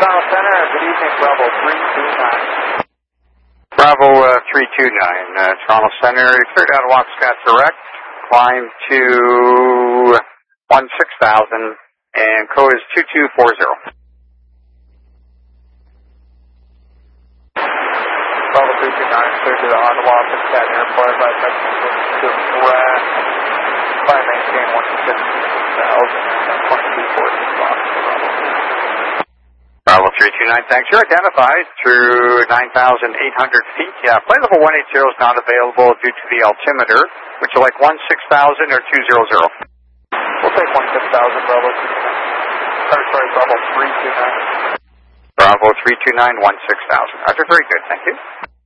Toronto Center, good evening, Bravo 329. Bravo 329, Toronto Center, cleared out of Watscott Direct, climb to 16,000, and code is 2240. Bravo 329, cleared to the Ottawa Watscott Airport by Texas to Brad. Climb maintain 16,000 and 2240 Bravo. Bravo 329, thanks. You're identified through 9,800 feet. Yeah, flight level 180 is not available due to the altimeter. Would you like 16,000 or 200? We'll take 16,000, Bravo 329. Bravo 329. Bravo 329, 16,000. Roger, very good, thank you.